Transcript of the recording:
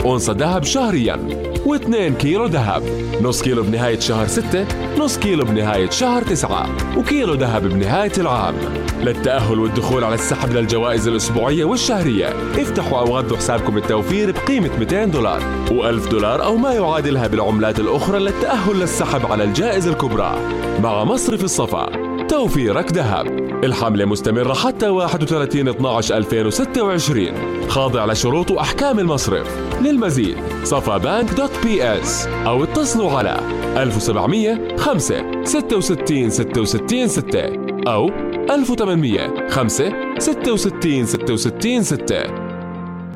أونصة ذهب شهريا، و2 كيلو ذهب، نص كيلو بنهاية شهر 6، نص كيلو بنهاية شهر 9، وكيلو ذهب بنهاية العام. للتأهل والدخول على السحب للجوائز الأسبوعية والشهرية، افتحوا أو غذوا حسابكم التوفير بقيمة $200 و$1000 أو ما يعادلها بالعملات الأخرى للتأهل للسحب على الجائزة الكبرى. مع مصرف الصفا، توفيرك ذهب. الحملة مستمرة حتى 31/12/2026، خاضع لشروط وأحكام المصرف. للمزيد صفابانك.ps أو اتصلوا على 1700 5 66 66 6 أو 1800 5 66 66 6.